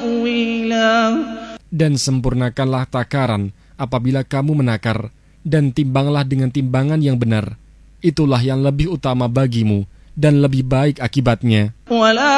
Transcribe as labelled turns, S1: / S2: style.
S1: تأويلا.
S2: Dan sempurnakanlah takaran apabila kamu menakar, dan timbanglah dengan timbangan yang benar. Itulah yang lebih utama bagimu dan lebih baik akibatnya.
S1: ولا